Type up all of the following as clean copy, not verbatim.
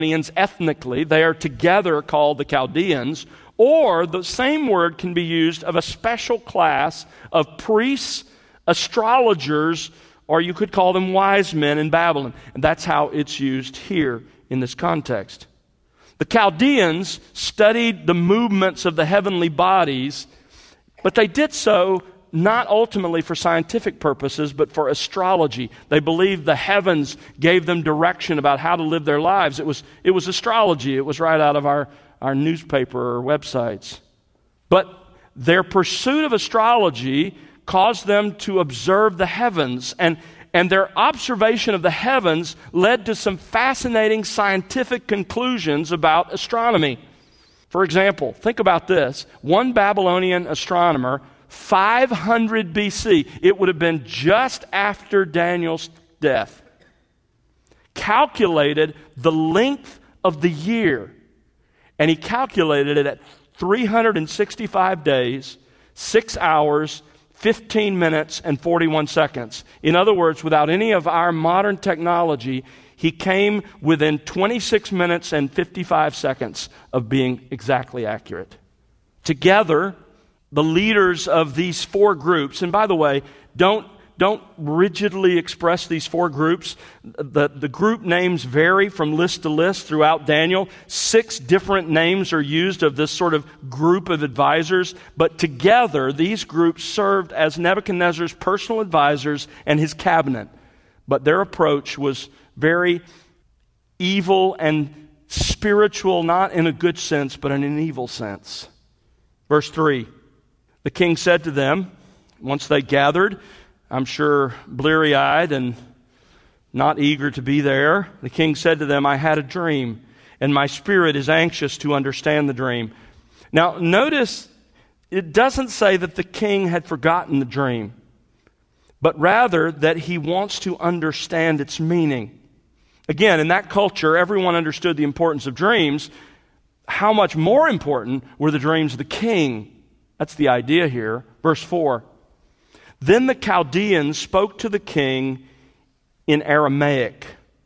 ethnically. They are together called the Chaldeans. Or the same word can be used of a special class of priests, astrologers, or you could call them wise men in Babylon. And that's how it's used here in this context. The Chaldeans studied the movements of the heavenly bodies, but they did so not ultimately for scientific purposes, but for astrology. They believed the heavens gave them direction about how to live their lives. It was astrology. It was right out of our newspaper or websites. But their pursuit of astrology caused them to observe the heavens, and their observation of the heavens led to some fascinating scientific conclusions about astronomy. For example, think about this. One Babylonian astronomer, 500 BC, it would have been just after Daniel's death, calculated the length of the year. And he calculated it at 365 days, 6 hours, 15 minutes, and 41 seconds. In other words, without any of our modern technology, he came within 26 minutes and 55 seconds of being exactly accurate. Together, the leaders of these four groups, and by the way, don't rigidly express these four groups. The group names vary from list to list throughout Daniel. 6 different names are used of this sort of group of advisors, but together these groups served as Nebuchadnezzar's personal advisors and his cabinet. But their approach was very evil and spiritual, not in a good sense, but in an evil sense. Verse 3, the king said to them, once they gathered, I'm sure bleary-eyed and not eager to be there, the king said to them, I had a dream, and my spirit is anxious to understand the dream. Now, notice it doesn't say that the king had forgotten the dream, but rather that he wants to understand its meaning. Again, in that culture, everyone understood the importance of dreams. How much more important were the dreams of the king? That's the idea here. Verse 4. Then the Chaldeans spoke to the king in Aramaic.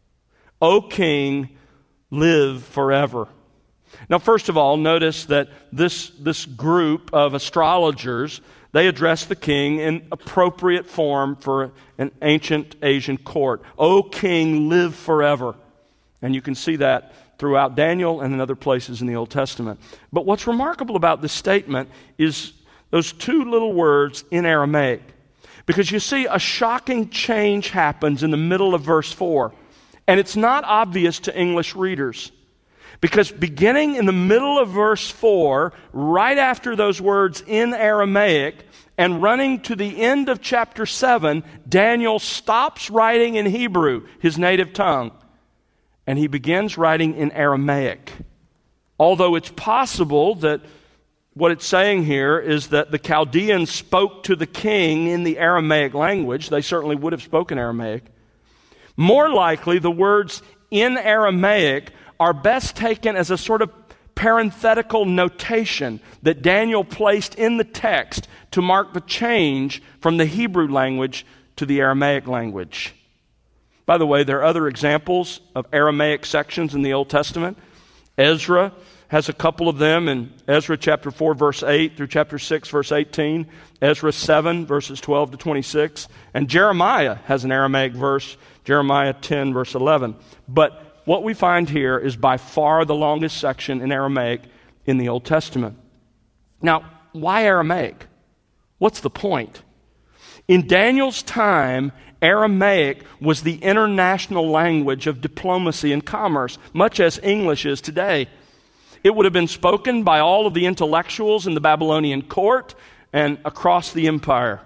O king, live forever. Now, first of all, notice that this group of astrologers, they address the king in appropriate form for an ancient Asian court. O king, live forever. And you can see that throughout Daniel and in other places in the Old Testament. But what's remarkable about this statement is those 2 little words in Aramaic. Because you see, a shocking change happens in the middle of verse 4. And it's not obvious to English readers. Because beginning in the middle of verse 4, right after those words in Aramaic, and running to the end of chapter 7, Daniel stops writing in Hebrew, his native tongue, and he begins writing in Aramaic. Although it's possible that what it's saying here is that the Chaldeans spoke to the king in the Aramaic language. They certainly would have spoken Aramaic. More likely, the words in Aramaic are best taken as a sort of parenthetical notation that Daniel placed in the text to mark the change from the Hebrew language to the Aramaic language. By the way, there are other examples of Aramaic sections in the Old Testament. Ezra has a couple of them in Ezra chapter 4, verse 8 through chapter 6, verse 18. Ezra 7, verses 12 to 26. And Jeremiah has an Aramaic verse, Jeremiah 10, verse 11. But what we find here is by far the longest section in Aramaic in the Old Testament. Now, why Aramaic? What's the point? In Daniel's time, Aramaic was the international language of diplomacy and commerce, much as English is today. It would have been spoken by all of the intellectuals in the Babylonian court and across the empire.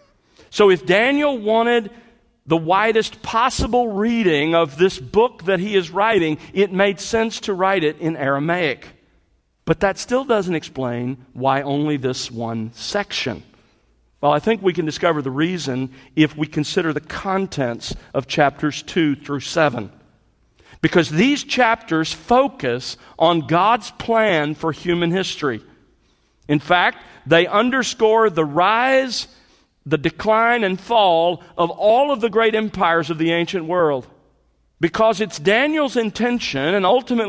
So if Daniel wanted the widest possible reading of this book that he is writing, it made sense to write it in Aramaic. But that still doesn't explain why only this one section. Well, I think we can discover the reason if we consider the contents of chapters 2 through 7. Because these chapters focus on God's plan for human history. In fact, they underscore the rise, the decline, and fall of all of the great empires of the ancient world. Because it's Daniel's intention and ultimately